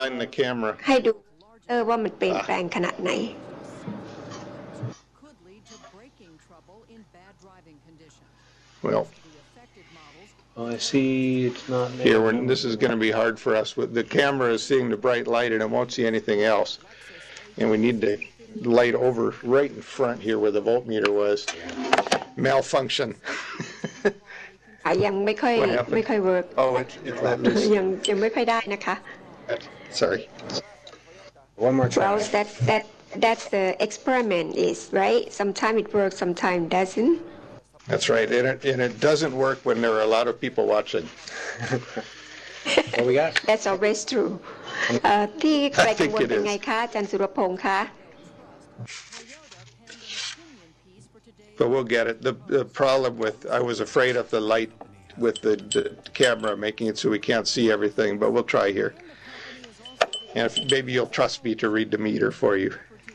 in the camera ให้ดูว่ามันเปลี่ยนแปลงขนาดไหน well I see it's not here when this is going to be hard for us with the camera is seeing the bright light and it won't see anything else and we need to light over right in front here where the voltmeter was malfunction ยังไม่ค่อยเวิร์ก oh it's that loose ยังไม่ค่อยได้นะคะ sorry one more try well that's the experiment is right sometimes it works sometimes doesn't that's right and it doesn't work when there are a lot of people watching what we got that's always true ที่ใครกังวลเป็นไงคะอาจารย์สุรพงษ์คะ but we'll get it the problem with I was afraid of the light with the camera making it so we can't see everything but we'll try here and if, maybe you'll trust me to read the meter for you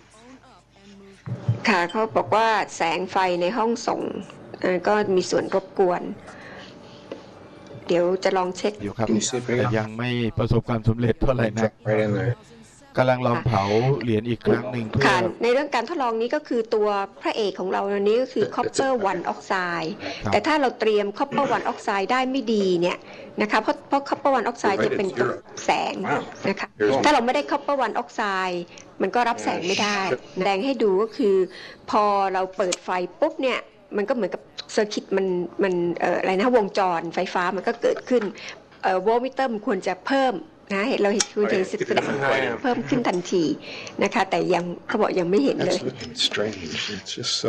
ค่ะเขาบอกว่าแสงไฟในห้องส่งก็มีส่วนรบกวนเดี๋ยวจะลองเช็คอยู่ครับแต่ยังไม่ประสบความสำเร็จเท่าไหร่นักกำลังลองเผาเหรียญอีกครั้งหนึ่งเพื่อในเรื่องการทดลองนี้ก็คือตัวพระเอกของเราในนี้ก็คือ copper 1 oxide แต่ถ้าเราเตรียม copper 1 oxide ได้ไม่ดีเนี่ยนะคะเพราะ copper 1 oxide จะเป็นกับแสงนะคะถ้าเราไม่ได้ copper 1 oxide มันก็รับแสงไม่ได้แสดงให้ดูก็คือพอเราเปิดไฟปุ๊บเนี่ยมันก็เหมือนกับเซอร์กิตมันอะไรนะวงจรไฟฟ้ามันก็เกิดขึ้นโวลต์มิเตอร์มันควรจะเพิ่มนะเราเห็นคือเห็นเพิ่มขึ้นทันทีนะคะแต่ยังเขาบอกยังไม่เห็นเลย strange it's just so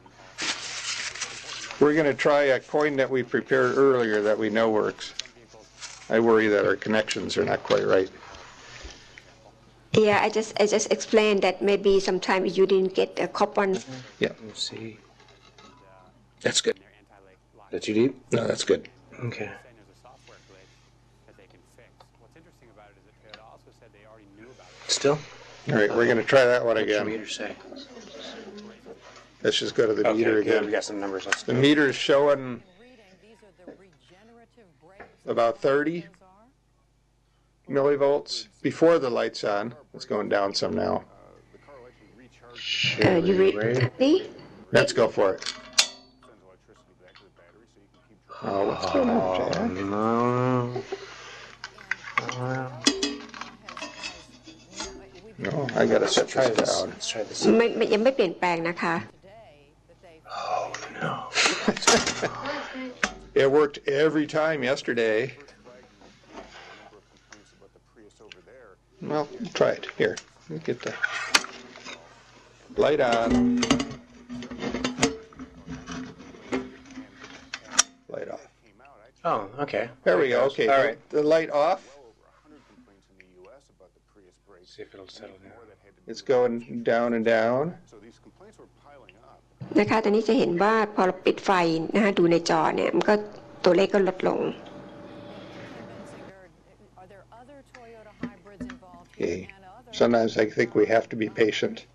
we're going to try a coin that we prepared earlier that we know works I worry that our connections are not quite right yeah I just explained that maybe sometimes you didn't get a copper yeah let's see that's good that's too deep no that's good okay still all right we're going to try that one again what's the meter say let's just go to the meter again we got some numbers the meter is showing about 30 millivolts before the light's on it's going down some now you read me let's go for it oh what's going on Jack? No, I gotta set this down. Let's try this. ยังไม่เปลี่ยนแปลงนะคะ Oh no. It worked every time yesterday. Well, try it. Here, get the light on. Light off. Oh, okay. There we go. Okay, all right. The light off. See if it'll settle down. It's going down and down. นะคะตอนนี้จะเห็นว่าพอเราปิดไฟนะคะดูในจอเนี่ยมันก็ตัวเลขก็ลดลง Okay. Sometimes I think we have to be patient.